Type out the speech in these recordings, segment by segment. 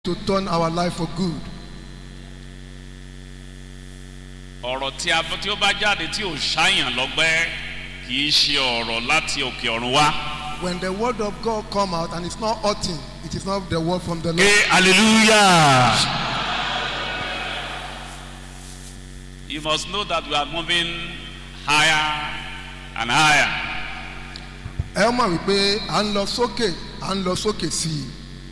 to turn our life for good. Ọ̀rọ̀ tí ó bá jáde tí ò ṣàyàn lọ́gbẹ́ kì í ṣe ọ̀rọ̀ láti òkè ọ̀run wá. When the word of God come out and it's not hurting, it is not the word from the Lord. Hey, hallelujah! You must know that we are moving higher and higher. Ẹ mọ̀ wípé à ń lọ sókè sí i.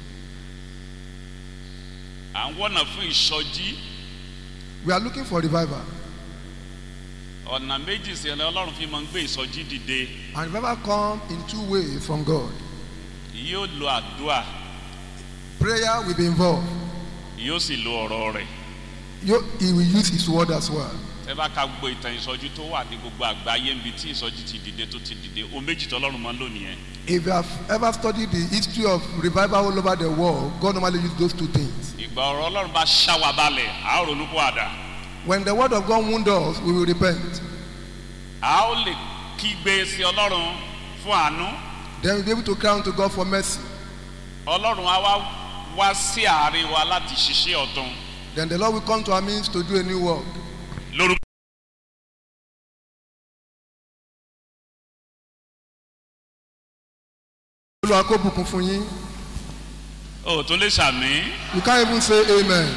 À ń wọ́nà fún ìsọjí. We are looking for revival. Ọ̀nà méjì sí ẹni Ọlọ́run fi máa ń gbé ìsọjí dìde. And revival come in two ways from God. Yóò lo àdúrà. Prayer will be involved. Yóò sì lo ọ̀rọ̀ rẹ̀. He will use his word as well. Ẹ bá ka gbogbo ìtàn ìsọjí tó wà ní gbogbo àgbáyé níbi tí ìsọjí ti dìde tó ti dìde o méjì tó Ọlọ́run máa ń lò nìyẹn. If you have ever studied the history of revival all over the world, God normally uses those two things. Ìgbà ọ̀rọ̀ Ọlọ́run bá ṣá wa balẹ̀, a ó ronú pàdà. When the word of God wounds us, we will repent. A ó lè kígbe sí Ọlọ́run fún àánú. Then we'll be able to cry unto God for mercy. Ọlọ́run á wá sí àárín wa láti ṣiṣẹ́ ọ̀tun. Then the Lord will come to our means to do a new work. Lórúkọ. Olúwa kó bùkún fún yín. O tó lè ṣàmì. You can't even say amen.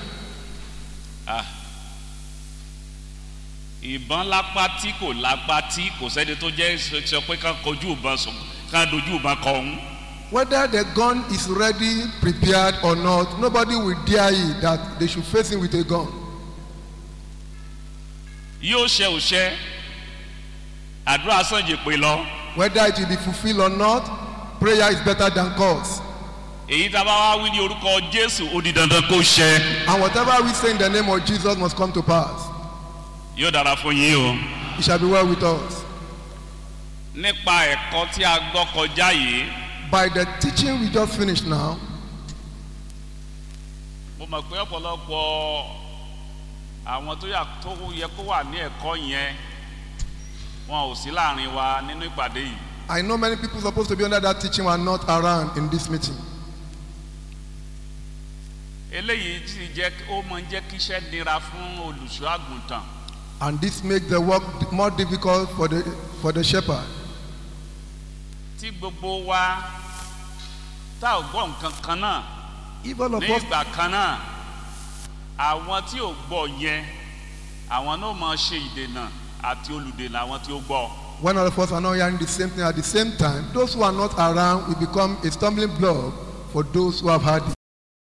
Ìbọn lápá tí kò lápá tí kò sẹ́ni tó jẹ́ sọ pé ká kojú ìbọn sùn ká dojú ìbọn kọ òun. Whether the gun is ready, prepared or not, nobody will dare it that they should face him with a gun. Yóò ṣe òṣẹ àdúrà sàn jè pé lọ. Whether it will be fulfilled or not, prayer is better than curse. Èyí tá a bá wá wí ní orúkọ Jésù ó di dandan kó ṣẹ. And whatever we say in the name of Jesus must come to pass. Yóò dára fún yín o. It shall be well with us. Nípa ẹ̀kọ́ tí a gbọ́ kọjá yìí. By the teaching we just finished now. Mo mọ̀ pé ọ̀pọ̀lọpọ̀ àwọn tó yẹ kó wà ní ẹ̀kọ́ yẹn wọn ò sí láàrin wa nínú ìpàdé yìí. I know many people supposed to be under that teaching were not around in this meeting. Eléyìí ti jẹ́ ó máa ń jẹ́ kí iṣẹ́ nira fún olùṣọ́ àgùntàn. And this makes the work more difficult for the shepherd. Tí gbogbo wa tá ò gbọ́ nǹkan kan náà ní ìgbà kan náà àwọn tí ò gbọ́ yẹn àwọn náà máa ṣe ìdènà àti olùdènà àwọn tí ó gbọ́. When all of us are not hearing the same thing at the same time, those who are not around will become a stumbling block for those who have heard it.